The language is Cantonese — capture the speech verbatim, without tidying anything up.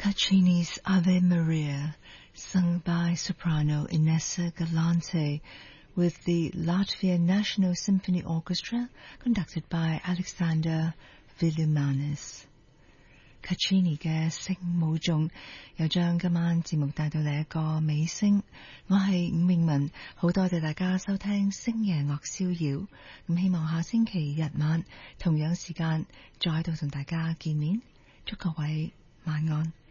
Caccini's Ave Maria, sung by soprano Inessa Galante, with the Latvia National Symphony Orchestra, conducted by Alexander Vilimanis. Caccini 嘅聖母頌又將今晚節目帶到嚟一個尾聲。我係伍詠文，好多謝大家收聽星夜樂逍遙。咁希望下星期日晚同樣時間再喺度同大家見面。祝各位晚安。